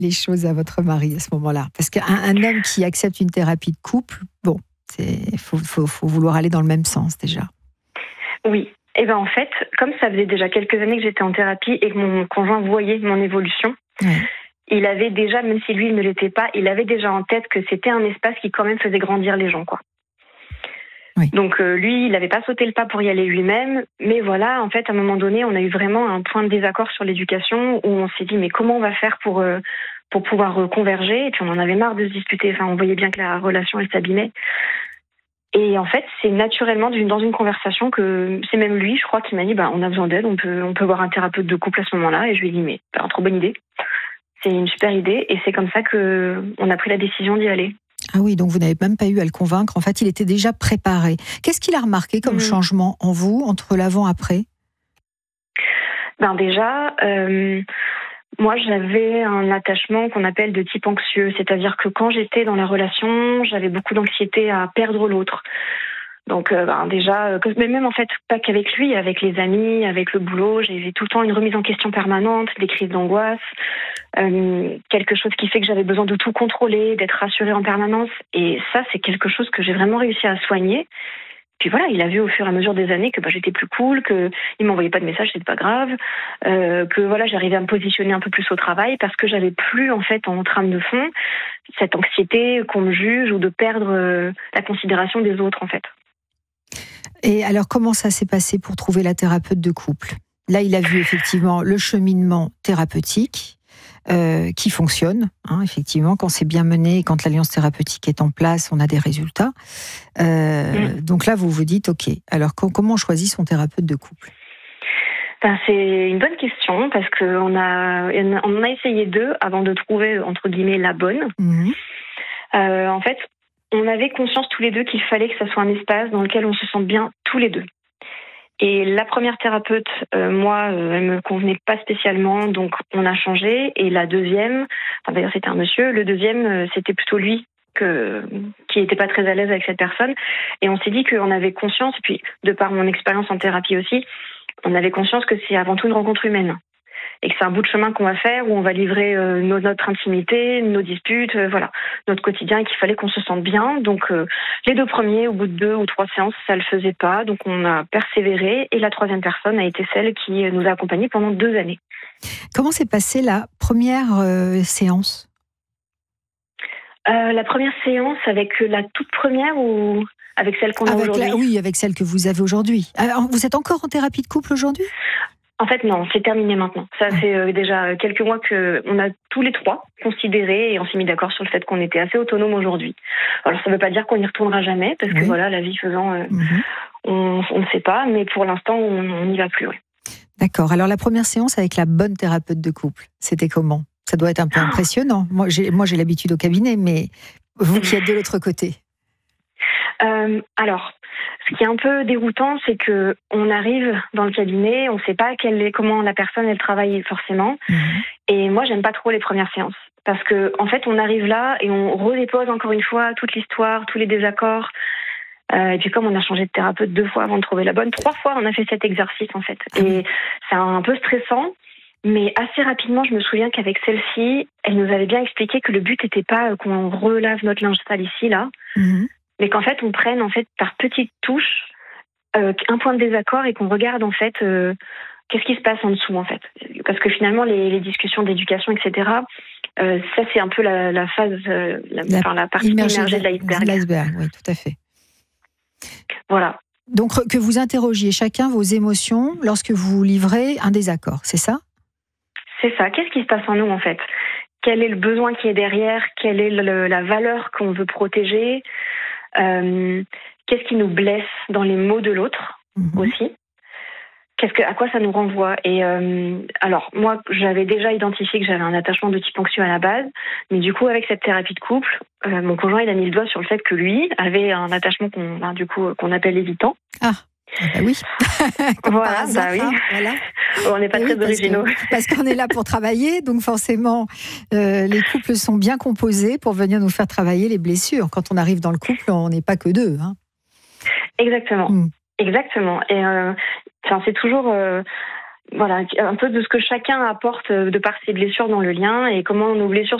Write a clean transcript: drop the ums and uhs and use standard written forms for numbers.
les choses à votre mari à ce moment-là? Parce qu'un homme qui accepte une thérapie de couple, bon, faut vouloir aller dans le même sens déjà. Oui. Et ben en fait, comme ça faisait déjà quelques années que j'étais en thérapie et que mon conjoint voyait mon évolution, il avait déjà, même si lui il ne l'était pas, il avait déjà en tête que c'était un espace qui quand même faisait grandir les gens, quoi. Oui. Donc lui, il n'avait pas sauté le pas pour y aller lui-même, mais voilà, en fait, à un moment donné, on a eu vraiment un point de désaccord sur l'éducation où on s'est dit mais comment on va faire pour pouvoir converger, et puis on en avait marre de se disputer, enfin on voyait bien que la relation elle s'abîmait. Et en fait, c'est naturellement dans une conversation que c'est même lui, je crois, qui m'a dit on a besoin d'aide, on peut voir un thérapeute de couple à ce moment-là, et je lui ai dit mais trop bonne idée. C'est une super idée, et c'est comme ça qu'on a pris la décision d'y aller. Ah oui, donc vous n'avez même pas eu à le convaincre. En fait, il était déjà préparé. Qu'est-ce qu'il a remarqué comme changement en vous entre l'avant et après ? Déjà, moi, j'avais un attachement qu'on appelle de type anxieux. C'est-à-dire que quand j'étais dans la relation, j'avais beaucoup d'anxiété à perdre l'autre. Donc déjà, mais même en fait, pas qu'avec lui, avec les amis, avec le boulot, j'ai tout le temps une remise en question permanente, des crises d'angoisse, quelque chose qui fait que j'avais besoin de tout contrôler, d'être rassurée en permanence. Et ça, c'est quelque chose que j'ai vraiment réussi à soigner. Puis voilà, il a vu au fur et à mesure des années que j'étais plus cool, qu'il m'envoyait pas de messages, c'était pas grave, que voilà, j'arrivais à me positionner un peu plus au travail parce que j'avais plus en fait en trame de fond cette anxiété qu'on me juge ou de perdre la considération des autres en fait. Et alors, comment ça s'est passé pour trouver la thérapeute de couple ? Là, il a vu effectivement le cheminement thérapeutique qui fonctionne. Effectivement, quand c'est bien mené, quand l'alliance thérapeutique est en place, on a des résultats. Donc là, vous vous dites, OK, alors comment on choisit son thérapeute de couple ? C'est une bonne question parce qu'on a essayé 2 avant de trouver, entre guillemets, la bonne. En fait, on avait conscience tous les 2 qu'il fallait que ça soit un espace dans lequel on se sente bien tous les 2. Et la première thérapeute, moi, elle me convenait pas spécialement, donc on a changé. Et la deuxième, d'ailleurs c'était un monsieur, le deuxième, c'était plutôt lui qui était pas très à l'aise avec cette personne. Et on s'est dit qu'on avait conscience, et puis de par mon expérience en thérapie aussi, on avait conscience que c'est avant tout une rencontre humaine. Et que c'est un bout de chemin qu'on va faire où on va livrer notre intimité, nos disputes, notre quotidien, et qu'il fallait qu'on se sente bien. Donc les 2 premiers, au bout de 2 ou 3 séances, ça le faisait pas. Donc on a persévéré et la 3e personne a été celle qui nous a accompagnés pendant 2 années. Comment s'est passée la première séance ? La première séance avec la toute première ou avec celle qu'on a aujourd'hui ? Oui, avec celle que vous avez aujourd'hui. Alors, vous êtes encore en thérapie de couple aujourd'hui ? En fait, non, c'est terminé maintenant. Ça fait déjà quelques mois qu'on a tous les 3 considéré et on s'est mis d'accord sur le fait qu'on était assez autonomes aujourd'hui. Alors, ça ne veut pas dire qu'on n'y retournera jamais, parce que voilà, la vie faisant, on ne sait pas, mais pour l'instant, on n'y va plus. Oui. D'accord. Alors, la première séance avec la bonne thérapeute de couple, c'était comment ? Ça doit être un peu impressionnant. Moi, j'ai l'habitude au cabinet, mais vous qui êtes de l'autre côté. Alors, ce qui est un peu déroutant, c'est que on arrive dans le cabinet, on ne sait pas comment la personne elle travaille forcément. Et moi, j'aime pas trop les premières séances parce que en fait, on arrive là et on redépose encore une fois toute l'histoire, tous les désaccords. Et puis comme on a changé de thérapeute 2 fois avant de trouver la bonne, 3 fois on a fait cet exercice en fait. Et c'est un peu stressant. Mais assez rapidement, je me souviens qu'avec celle-ci, elle nous avait bien expliqué que le but n'était pas qu'on relave notre linge sale ici, là, mais qu'en fait, on prenne en fait, par petites touches un point de désaccord et qu'on regarde en fait qu'est-ce qui se passe en dessous en fait. Parce que finalement, les discussions d'éducation, etc., ça c'est un peu la phase, la partie immergée de l'iceberg. Oui, tout à fait. Voilà. Donc que vous interrogiez chacun vos émotions lorsque vous livrez un désaccord, c'est ça ? C'est ça. Qu'est-ce qui se passe en nous, en fait ? Quel est le besoin qui est derrière ? Quelle est la valeur qu'on veut protéger ? Qu'est-ce qui nous blesse dans les mots de l'autre aussi ? À quoi ça nous renvoie ? Et alors, moi, j'avais déjà identifié que j'avais un attachement de type anxieux à la base, mais du coup, avec cette thérapie de couple, mon conjoint, il a mis le doigt sur le fait que lui avait un attachement qu'on appelle évitant. Ah bah oui. Voilà, oui. Voilà. On n'est pas très originaux. Parce qu'on est là pour travailler, donc forcément, les couples sont bien composés pour venir nous faire travailler les blessures. Quand on arrive dans le couple, on n'est pas que 2. Hein. Exactement. Exactement. Et c'est toujours... voilà, un peu de ce que chacun apporte de par ses blessures dans le lien et comment nos blessures